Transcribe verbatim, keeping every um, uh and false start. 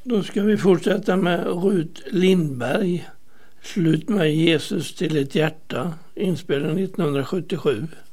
Då ska vi fortsätta med Rut Lindberg. Slut med Jesus till ett hjärta, inspelad nittonhundrasjuttiosju.